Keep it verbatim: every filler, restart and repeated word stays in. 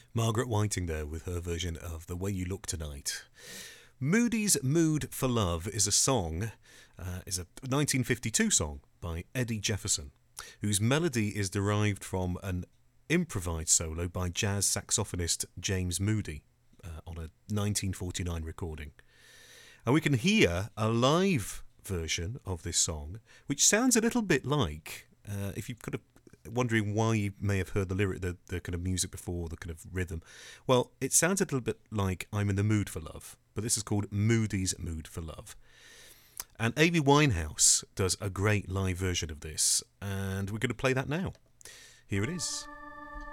Margaret Whiting there with her version of The Way You Look Tonight. Moody's Mood for Love is a song, uh, is a nineteen fifty-two song by Eddie Jefferson, whose melody is derived from an improvised solo by jazz saxophonist James Moody uh, on a nineteen forty-nine recording. And we can hear a live version of this song, which sounds a little bit like, uh, if you've kind of wondering why you may have heard the lyric, the, the kind of music before, the kind of rhythm. Well, it sounds a little bit like I'm in the Mood for Love, but this is called Moody's Mood for Love. And Amy Winehouse does a great live version of this, and we're going to play that now. Here it is.